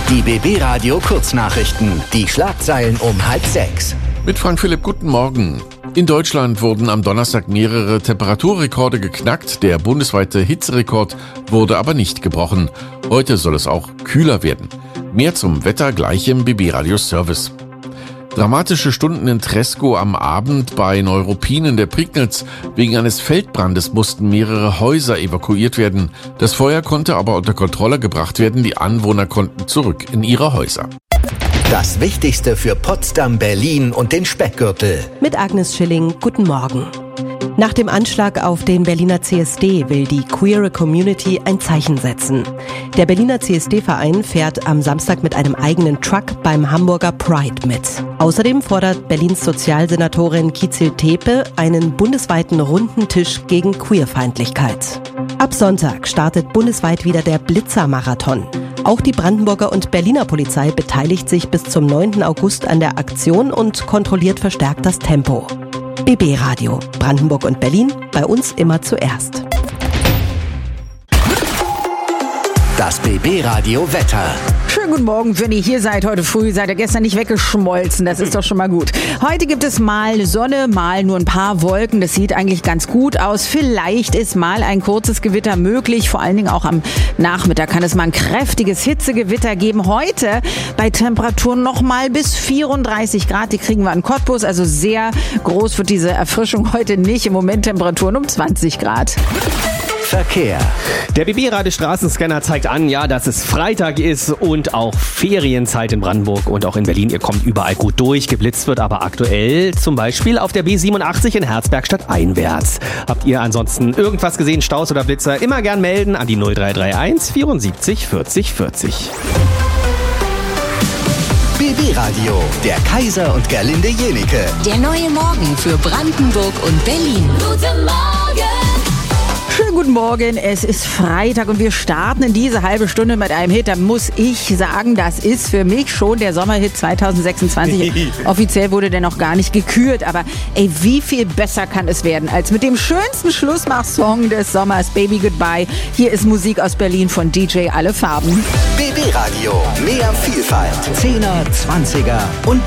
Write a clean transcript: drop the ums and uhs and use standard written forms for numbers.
Die BB Radio Kurznachrichten. Die Schlagzeilen um 5:30. Mit Frank Philipp, guten Morgen. In Deutschland wurden am Donnerstag mehrere Temperaturrekorde geknackt. Der bundesweite Hitzerekord wurde aber nicht gebrochen. Heute soll es auch kühler werden. Mehr zum Wetter gleich im BB Radio Service. Dramatische Stunden in Tresko am Abend bei Neuruppin in der Prignitz. Wegen eines Feldbrandes mussten mehrere Häuser evakuiert werden. Das Feuer konnte aber unter Kontrolle gebracht werden. Die Anwohner konnten zurück in ihre Häuser. Das Wichtigste für Potsdam, Berlin und den Speckgürtel. Mit Agnes Schilling, guten Morgen. Nach dem Anschlag auf den Berliner CSD will die queere Community ein Zeichen setzen. Der Berliner CSD-Verein fährt am Samstag mit einem eigenen Truck beim Hamburger Pride mit. Außerdem fordert Berlins Sozialsenatorin Kizil Tepe einen bundesweiten runden Tisch gegen Queerfeindlichkeit. Ab Sonntag startet bundesweit wieder der Blitzer-Marathon. Auch die Brandenburger und Berliner Polizei beteiligt sich bis zum 9. August an der Aktion und kontrolliert verstärkt das Tempo. BB Radio, Brandenburg und Berlin, bei uns immer zuerst. Das BB Radio Wetter. Schönen guten Morgen, wenn ihr hier seid heute früh. Seid ihr gestern nicht weggeschmolzen, das ist doch schon mal gut. Heute gibt es mal Sonne, mal nur ein paar Wolken. Das sieht eigentlich ganz gut aus. Vielleicht ist mal ein kurzes Gewitter möglich. Vor allen Dingen auch am Nachmittag kann es mal ein kräftiges Hitzegewitter geben. Heute bei Temperaturen noch mal bis 34 Grad. Die kriegen wir in Cottbus. Also sehr groß wird diese Erfrischung heute nicht. Im Moment Temperaturen um 20 Grad. Verkehr. Der BB-Radio-Straßenscanner zeigt an, ja, dass es Freitag ist und auch Ferienzeit in Brandenburg und auch in Berlin. Ihr kommt überall gut durch. Geblitzt wird aber aktuell zum Beispiel auf der B87 in Herzberg stadteinwärts. Habt ihr ansonsten irgendwas gesehen, Staus oder Blitzer? Immer gern melden an die 0331 74 40 40. BB Radio, der Kaiser und Gerlinde Jenike. Der neue Morgen für Brandenburg und Berlin. Guten Morgen! Schönen guten Morgen, es ist Freitag und wir starten in diese halbe Stunde mit einem Hit. Da muss ich sagen, das ist für mich schon der Sommerhit 2026. Offiziell wurde der noch gar nicht gekürt, aber ey, wie viel besser kann es werden als mit dem schönsten Schlussmachsong des Sommers, Baby Goodbye. Hier ist Musik aus Berlin von DJ Alle Farben. BB Radio, mehr Vielfalt. 10er, 20er und